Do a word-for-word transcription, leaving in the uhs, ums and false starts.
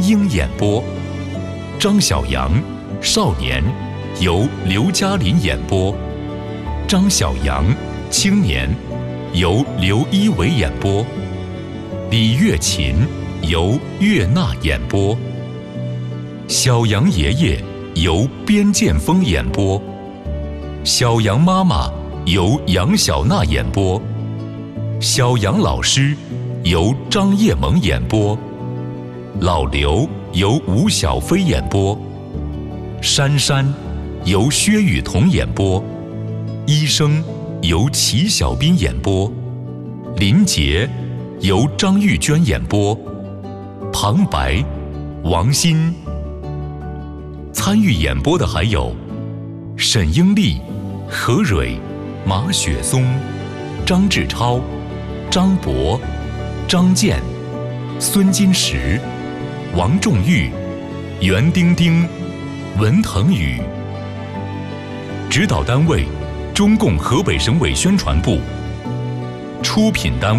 英演播，张小杨少年由刘嘉林演播，张小杨青年由刘一伟演播，李月琴由岳娜演播，小杨爷爷由边剑锋演播，小杨妈妈由杨小娜演播，小杨老师由张叶萌演播，老刘由吴小飞演播，珊珊由薛雨桐演播，医生由齐小斌演播，林杰由张玉娟演播，旁白王鑫。参与演播的还有沈英丽、何蕊、马雪松、张志超、张博、张健、孙金石、王仲玉、袁丁丁、文腾宇。指导单位：中共河北省委宣传部。出品单位。